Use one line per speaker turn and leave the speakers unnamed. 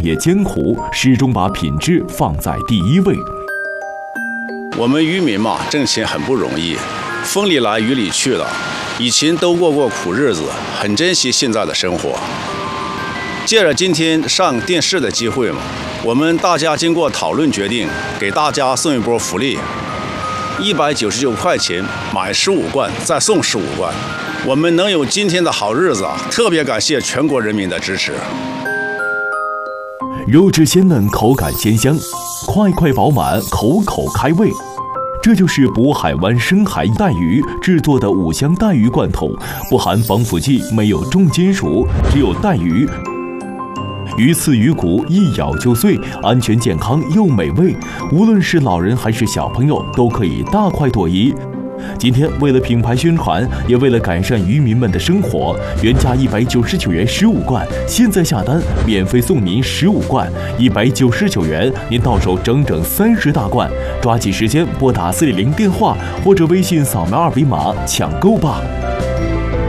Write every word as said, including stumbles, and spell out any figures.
业艰苦，始终把品质放在第一位。
我们渔民嘛，挣钱很不容易，风里来雨里去了，以前都过过苦日子，很珍惜现在的生活。借着今天上电视的机会嘛，我们大家经过讨论决定，给大家送一波福利，一百九十九块钱买十五罐，再送十五罐。我们能有今天的好日子啊，特别感谢全国人民的支持。
肉质鲜嫩，口感鲜香，块块饱满，口口开胃。这就是渤海湾深海带鱼制作的五香带鱼罐头，不含防腐剂，没有重金属，只有带鱼。鱼刺鱼骨一咬就碎，安全健康又美味，无论是老人还是小朋友都可以大快朵颐。今天为了品牌宣传，也为了改善渔民们的生活，原价一百九十九元十五罐，现在下单免费送您十五罐，一百九十九元您到手整整三十大罐，抓紧时间拨打四零零电话或者微信扫描二维码抢购吧。